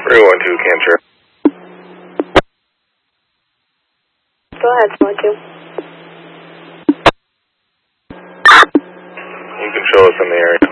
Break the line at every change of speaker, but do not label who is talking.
312 Cancer.
Go ahead, 412.
You can show us in the area.